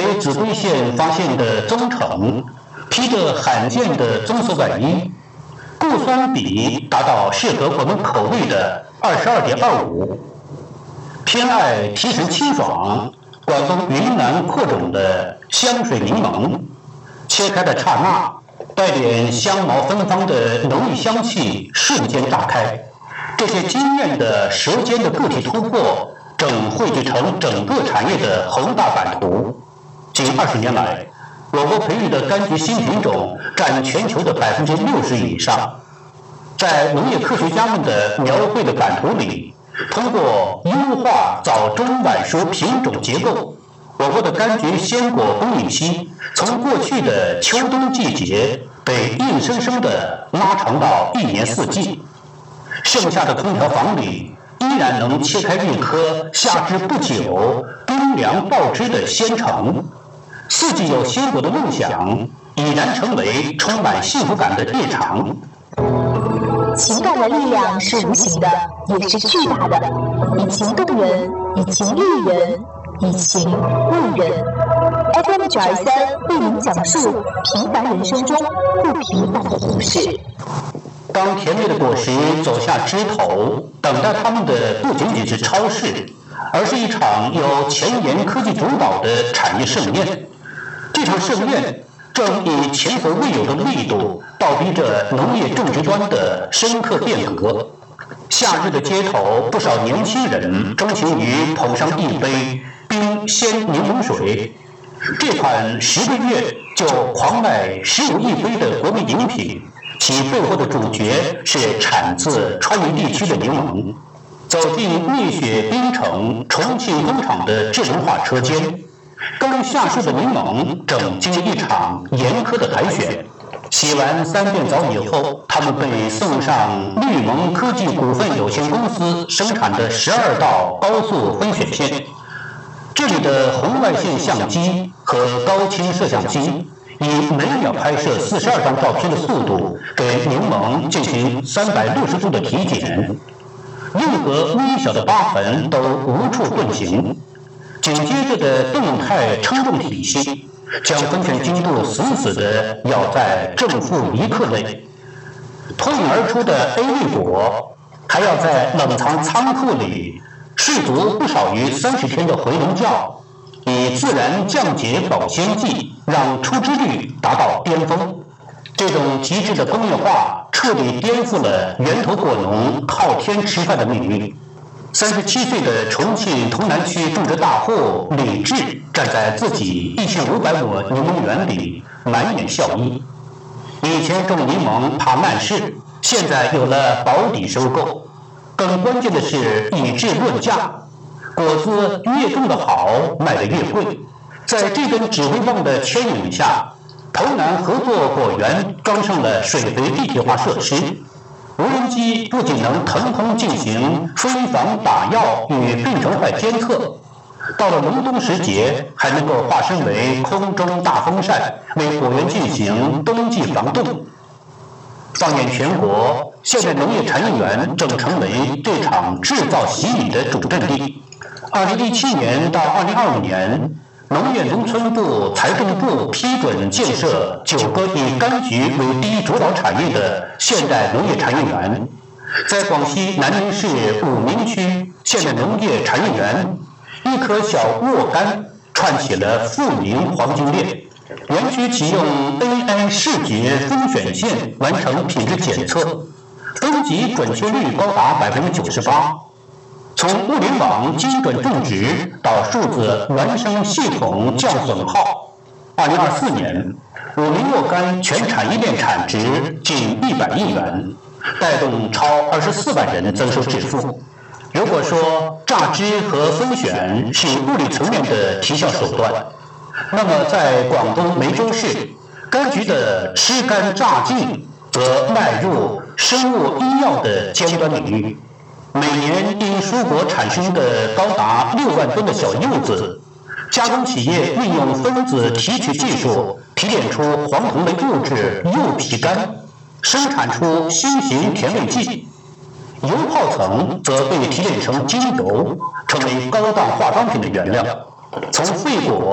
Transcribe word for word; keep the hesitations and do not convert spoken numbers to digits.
北秭归县发现的棕橙，披着罕见的棕色外衣，固酸比达到适合我们口味的二十二点二五，偏爱提神清爽、广东云南扩种的香水柠檬，切开的刹那，带点香茅芬芳的浓郁香气瞬间炸开，这些惊艳的舌尖的个体突破，正汇聚成整个产业的宏大版图。近二十年来，我国培育的柑橘新品种占全球的百分之六十以上。在农业科学家们的描绘的版图里，通过优化早中晚熟品种结构，我国的柑橘鲜果供应期从过去的秋冬季节被硬生生地拉长到一年四季。剩下的空调房里依然能切开一颗下枝不久、冰凉爆汁的鲜橙。四季有鲜果的梦想已然成为充满幸福感的日常。 情感的力量是无形的，也是巨大的，以情动人，以情育人，以情悟人。F M 九二三为您讲述平凡人生中不平凡的故事。 当甜蜜的果实走下枝头，等待他们的不仅仅是超市，而是一场由前沿科技主导的产业盛宴。这场盛宴正以前所未有的力度倒逼着农业种植端的深刻变革。夏日的街头，不少年轻人钟情于捧上一杯冰鲜柠檬水，这款十个月就狂卖十五亿杯的国民饮品，其背后的主角是产自川渝地区的柠檬。走进蜜雪冰城重庆工厂的智能化车间，刚下市的柠檬正经历一场严苛的海选。洗完三遍澡以后，他们被送上绿盟科技股份有限公司生产的十二道高速分选线。这里的红外线相机和高清摄像机以每秒拍摄四十二张照片的速度，给柠檬进行三百六十度的体检，任何微小的疤痕都无处遁形。紧接着的动态称重体系将分选精度死死地咬在正负一克内，脱颖而出的 A 类果还要在冷藏仓库里睡足不少于三十天的回笼觉，以自然降解保鲜剂让出汁率达到巅峰。这种极致的工业化彻底颠覆了源头果农靠天吃饭的命运。三十七岁的重庆潼南区种植大户李志站在自己一千五百亩柠檬园里，满眼笑意。以前种柠檬怕慢事，现在有了保底收购。更关键的是以质论价，果子越种得好，卖得越贵。在这根指挥棒的牵引下，潼南合作果园装上了水肥立体化设施。无人机不仅能腾空进行飞防打药与病虫害监测，到了隆冬时节还能够化身为空中大风扇，为果园进行冬季防冻。放眼全国，现代农业产业园正成为这场制造洗礼的主阵地。二零一七年到二零二五年，农业农村部、财政部批准建设九个以柑橘为第一主导产业的现代农业产业园。在广西南宁市武鸣区现代农业产业园，一颗小沃柑串起了富民黄金链。园区启用 A I 视觉分选线完成品质检测，分级准确率高达百分之九十八。从物联网精准种植到数字孪生系统降损耗，二零二四年，武鸣沃柑全产业链产值近一百亿元，带动超二十四万人增收致富。如果说榨汁和分选是物理层面的提效手段，那么在广东梅州市，柑橘的吃干榨净则迈入生物医药的尖端领域。每年因蔬果产生的高达六万吨的小柚子，加工企业运用分子提取技术提炼出黄酮类物质柚皮苷，生产出新型甜味剂。油泡层则被提炼成精油，成为高档化妆品的原料。从废果